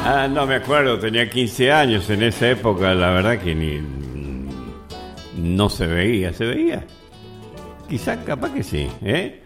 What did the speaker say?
Ah, no me acuerdo, tenía 15 años en esa época, la verdad que no se veía, ¿se veía? Quizás, capaz que sí, ¿eh?